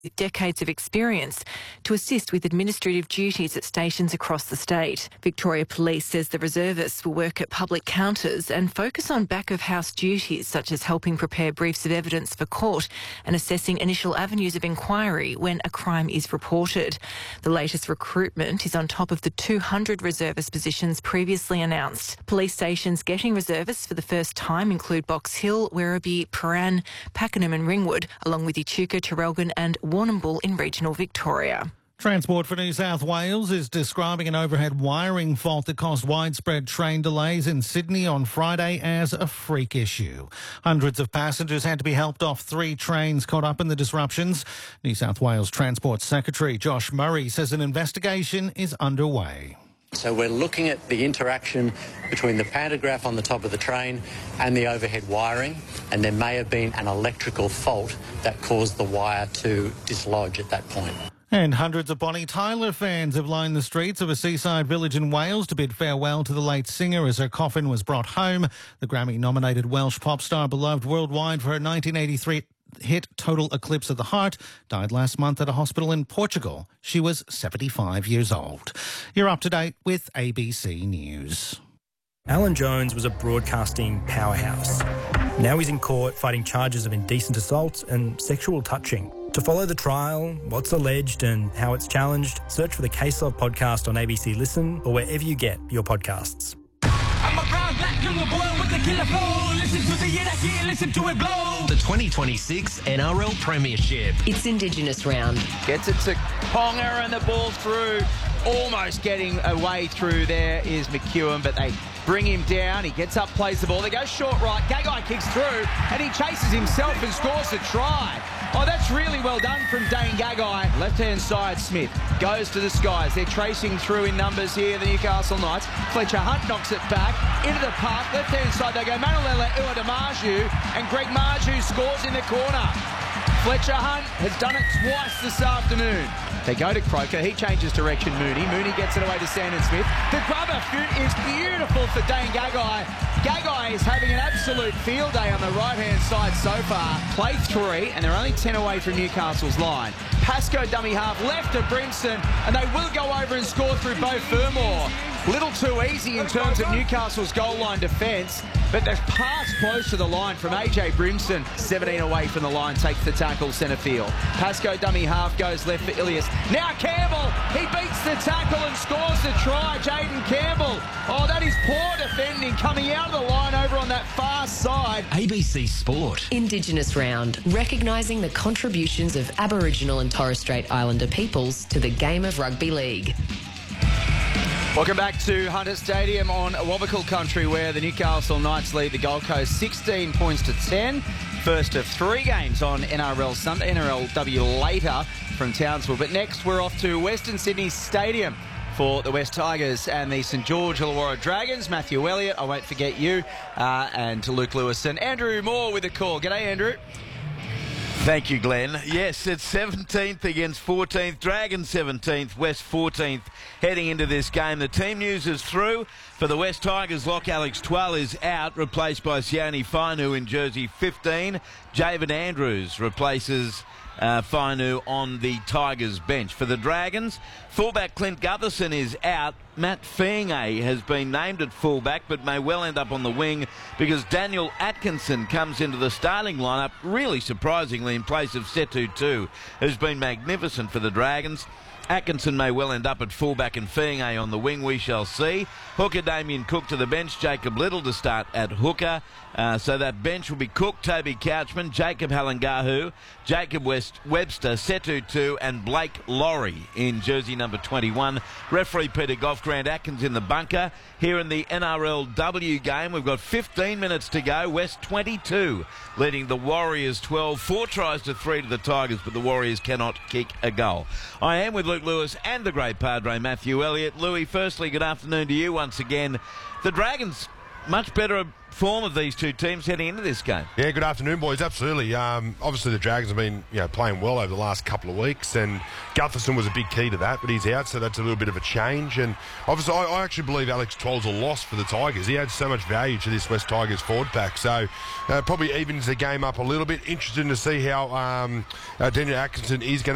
with decades of experience to assist with administrative duties at stations across the state. Victoria Police says the reservists will work at public counters and focus on back-of-house duties such as helping prepare briefs of evidence for court and assessing initial avenues of inquiry when a crime is reported. The latest recruitment is on top of the 200 reservist positions previously announced. Police stations getting reservists for the first time include Box Hill, Werribee, Prahran, Pakenham and Ringwood, along with Echuca, Traralgon and Warrnambool in regional Victoria. Transport for New South Wales is describing an overhead wiring fault that caused widespread train delays in Sydney on Friday as a freak issue. Hundreds of passengers had to be helped off 3 trains caught up in the disruptions. New South Wales Transport Secretary Josh Murray says an investigation is underway. So we're looking at the interaction between the pantograph on the top of the train and the overhead wiring, and there may have been an electrical fault that caused the wire to dislodge at that point. And hundreds of Bonnie Tyler fans have lined the streets of a seaside village in Wales to bid farewell to the late singer as her coffin was brought home. The Grammy-nominated Welsh pop star, beloved worldwide for her 1983 hit Total Eclipse of the Heart, died last month at a hospital in Portugal. She was 75 years old. You're up to date with ABC News. Alan Jones was a broadcasting powerhouse. Now he's in court fighting charges of indecent assault and sexual touching. To follow the trial, what's alleged and how it's challenged, search for the Case Of podcast on ABC Listen or wherever you get your podcasts. I'm a proud black young boy with the killer flow. Listen to the hit, I can't listen to it blow. The 2026 NRL Premiership. It's Indigenous round. Gets it to Ponga and the ball through. Almost getting away through there is McEwen, but they bring him down. He gets up, plays the ball. They go short right. Gagai kicks through, and he chases himself and scores a try. Oh, that's really well done from Dane Gagai. Left-hand side, Smith goes to the skies. They're tracing through in numbers here, the Newcastle Knights. Fletcher Hunt knocks it back into the park. Left-hand side, they go Manuela Uadamarju, and Greg Marju scores in the corner. Fletcher Hunt has done it twice this afternoon. They go to Croker. He changes direction, Mooney. Mooney gets it away to Sandon Smith. The grubber is beautiful for Dane Gagai. Gagai is having an absolute field day on the right-hand side so far. Play 3, and they're only 10 away from Newcastle's line. Pascoe dummy half left to Brimson, and they will go over and score through Beau Fermor. Little too easy in terms of Newcastle's goal line defence, but the pass close to the line from AJ Brimson. 17 away from the line, takes the tackle centre field. Pascoe dummy half goes left for Ilias. Now Campbell, he beats the tackle and scores the try. Jaden Campbell. Oh, that is poor defending coming out of the line over on that far side. ABC Sport. Indigenous round, recognising the contributions of Aboriginal and Torres Strait Islander peoples to the game of rugby league. Welcome back to Hunter Stadium on Wabakal country, where the Newcastle Knights lead the Gold Coast 16 points to 10. First of 3 games on NRL Sunday, NRLW later from Townsville. But next we're off to Western Sydney Stadium for the West Tigers and the St George Illawarra Dragons. Matthew Elliott, I won't forget you, and Luke Lewis and Andrew Moore with a call. G'day, Andrew. Thank you, Glenn. Yes, it's 17th against 14th. Dragons 17th, West 14th heading into this game. The team news is through. For the West Tigers, Lock Alex Twal is out, replaced by Sione Fainu in jersey 15. Javid Andrews replaces Fainu on the Tigers bench. For the Dragons, fullback Clint Gutherson is out. Matt Feagai has been named at fullback but may well end up on the wing because Daniel Atkinson comes into the starting lineup really surprisingly in place of Setu Tu, who's been magnificent for the Dragons. Atkinson may well end up at fullback and Feagai on the wing, we shall see. Hooker Damien Cook to the bench, Jacob Little to start at hooker. So that bench will be Cook, Toby Couchman, Jacob Halangahu, Jacob Webster, Setu Tu and Blake Laurie in jersey number 21. Referee Peter Goff, Grant Atkins in the bunker. Here in the NRLW game, we've got 15 minutes to go. West 22 leading the Warriors 12. 4 tries to 3 to the Tigers, but the Warriors cannot kick a goal. I am with Luke Lewis and the great Padre Matthew Elliott. Louis, firstly, good afternoon to you once again. The Dragons, much better form of these two teams heading into this game. Yeah, good afternoon, boys. Absolutely. Obviously, the Dragons have been playing well over the last couple of weeks, and Gutherson was a big key to that, but he's out, so that's a little bit of a change. And obviously, I actually believe Alex Twal's a loss for the Tigers. He adds so much value to this West Tigers forward pack, so probably evens the game up a little bit. Interesting to see how Daniel Atkinson is going to